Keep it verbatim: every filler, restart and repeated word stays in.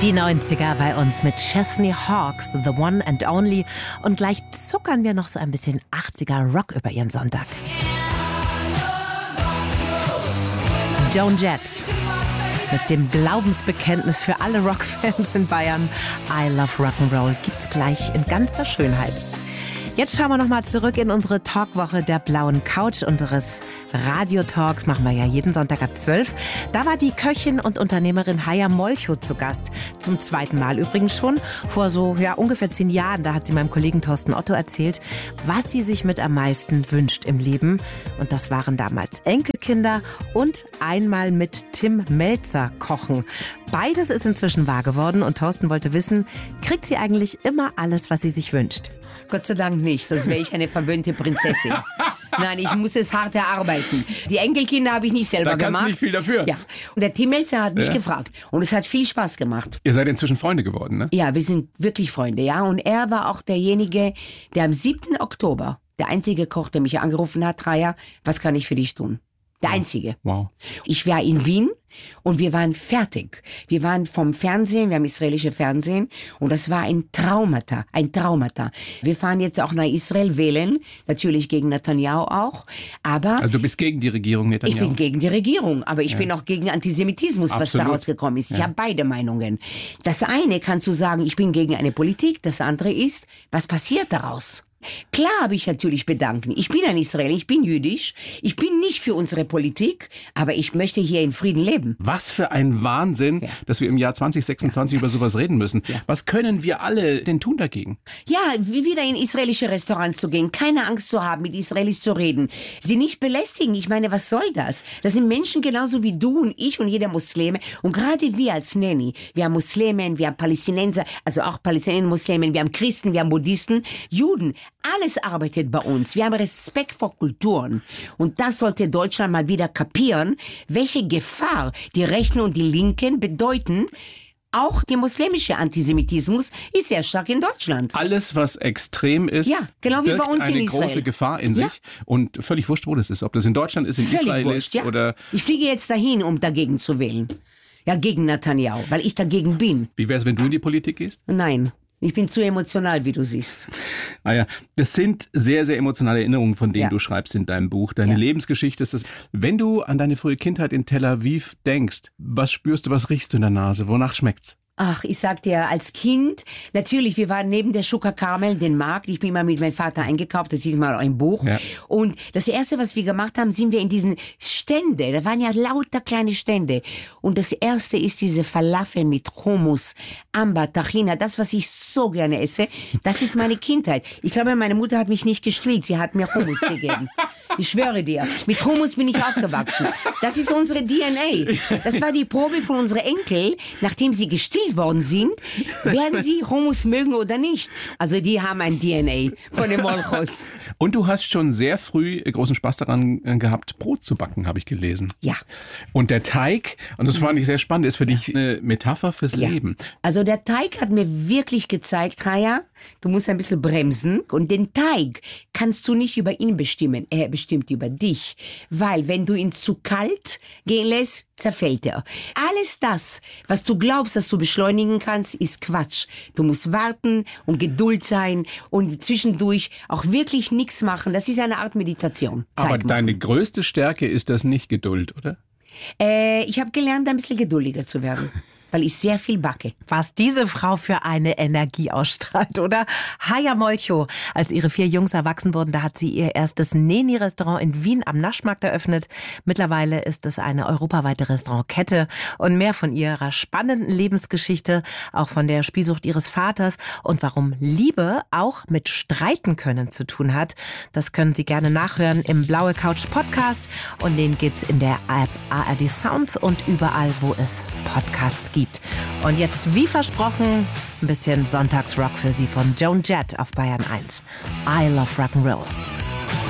Die neunziger bei uns mit Chesney Hawkes, The One and Only. Und gleich zuckern wir noch so ein bisschen achtziger Rock über ihren Sonntag. Joan Jett mit dem Glaubensbekenntnis für alle Rockfans in Bayern. I Love Rock'n'Roll gibt's gleich in ganzer Schönheit. Jetzt schauen wir nochmal zurück in unsere Talkwoche der blauen Couch, unseres Radiotalks. Machen wir ja jeden Sonntag ab zwölf. Da war die Köchin und Unternehmerin Haya Molcho zu Gast. Zum zweiten Mal übrigens schon. Vor so ja, ungefähr zehn Jahren, da hat sie meinem Kollegen Thorsten Otto erzählt, was sie sich mit am meisten wünscht im Leben. Und das waren damals Enkelkinder und einmal mit Tim Melzer kochen. Beides ist inzwischen wahr geworden und Thorsten wollte wissen, kriegt sie eigentlich immer alles, was sie sich wünscht? Gott sei Dank nicht, sonst wäre ich eine verwöhnte Prinzessin. Nein, ich muss es hart erarbeiten. Die Enkelkinder habe ich nicht selber da kannst gemacht. Du nicht viel dafür. Ja. Und der Tim Melzer hat mich ja. gefragt. Und es hat viel Spaß gemacht. Ihr seid inzwischen Freunde geworden, ne? Ja, wir sind wirklich Freunde, ja. Und er war auch derjenige, der am siebten Oktober, der einzige Koch, der mich angerufen hat, Raya, was kann ich für dich tun? Der einzige. Wow. Ich war in Wien und wir waren fertig. Wir waren vom Fernsehen, wir haben israelische Fernsehen und das war ein Traumata, ein Traumata. Wir fahren jetzt auch nach Israel wählen, natürlich gegen Netanyahu auch, aber... Also du bist gegen die Regierung Netanyahu? Ich bin gegen die Regierung, aber ich ja. bin auch gegen Antisemitismus, was Absolut. daraus gekommen ist. Ich ja. habe beide Meinungen. Das eine kannst du sagen, ich bin gegen eine Politik, das andere ist, was passiert daraus? Klar habe ich natürlich Bedanken. Ich bin ein Israeler, ich bin jüdisch, ich bin nicht für unsere Politik, aber ich möchte hier in Frieden leben. Was für ein Wahnsinn, ja. dass wir im Jahr zwanzig sechsundzwanzig ja. über sowas reden müssen. Ja. Was können wir alle denn tun dagegen? Ja, wieder in israelische Restaurants zu gehen, keine Angst zu haben, mit Israelis zu reden, sie nicht belästigen. Ich meine, was soll das? Das sind Menschen genauso wie du und ich und jeder Muslime. Und gerade wir als Nanny, wir haben Muslimen, wir haben Palästinenser, also auch Palästinenser, Muslimen, wir haben Christen, wir haben Buddhisten, Juden. Alles arbeitet bei uns. Wir haben Respekt vor Kulturen. Und das sollte Deutschland mal wieder kapieren, welche Gefahr die Rechten und die Linken bedeuten. Auch der muslimische Antisemitismus ist sehr stark in Deutschland. Alles, was extrem ist, ja, genau wie bei uns eine in Israel. große Gefahr in ja. sich. Und völlig wurscht, wo das ist. Ob das in Deutschland ist, in völlig Israel wurscht, ist ja. oder... Ich fliege jetzt dahin, um dagegen zu wählen. Ja, gegen Netanyahu, weil ich dagegen bin. Wie wäre es, wenn du in die Politik gehst? Nein. Ich bin zu emotional, wie du siehst. Ah ja, das sind sehr, sehr emotionale Erinnerungen, von denen ja. du schreibst in deinem Buch. Deine ja. Lebensgeschichte ist das. Wenn du an deine frühe Kindheit in Tel Aviv denkst, was spürst du, was riechst du in der Nase? Wonach schmeckt's? Ach, ich sag dir, als Kind, natürlich, wir waren neben der Schuka Carmel, den Markt. Ich bin immer mit meinem Vater eingekauft, das sieht man auch im Buch. Ja. Und das Erste, was wir gemacht haben, sind wir in diesen Stände. Da waren ja lauter kleine Stände. Und das Erste ist diese Falafel mit Hummus, Amber, Tahina, das, was ich so gerne esse. Das ist meine Kindheit. Ich glaube, meine Mutter hat mich nicht gestillt, sie hat mir Hummus gegeben. Ich schwöre dir, mit Hummus bin ich aufgewachsen. Das ist unsere D N A. Das war die Probe von unseren Enkeln, nachdem sie gestillt worden sind, werden sie Hummus mögen oder nicht. Also die haben ein D N A von den Molchos. Und du hast schon sehr früh großen Spaß daran gehabt, Brot zu backen, habe ich gelesen. Ja. Und der Teig, und das fand ich sehr spannend, ist für dich eine Metapher fürs ja. Leben. Also der Teig hat mir wirklich gezeigt, Raya, du musst ein bisschen bremsen. Und den Teig kannst du nicht über ihn bestimmen, er bestimmt über dich. Weil wenn du ihn zu kalt gehen lässt, zerfällt er. Alles das, was du glaubst, dass du beschleunigen kannst, ist Quatsch. Du musst warten und Geduld sein und zwischendurch auch wirklich nichts machen. Das ist eine Art Meditation. Aber deine größte Stärke ist das nicht Geduld, oder? Äh, ich habe gelernt, ein bisschen geduldiger zu werden. Weil ich sehr viel backe. Was diese Frau für eine Energie ausstrahlt, oder? Haya Molcho, als ihre vier Jungs erwachsen wurden, da hat sie ihr erstes Neni-Restaurant in Wien am Naschmarkt eröffnet. Mittlerweile ist es eine europaweite Restaurantkette. Und mehr von ihrer spannenden Lebensgeschichte, auch von der Spielsucht ihres Vaters und warum Liebe auch mit Streiten können zu tun hat, das können Sie gerne nachhören im Blaue Couch Podcast. Und den gibt's in der App A R D Sounds und überall, wo es Podcasts gibt. Und jetzt, wie versprochen, ein bisschen Sonntagsrock für Sie von Joan Jett auf Bayern eins. I Love Rock'n'Roll.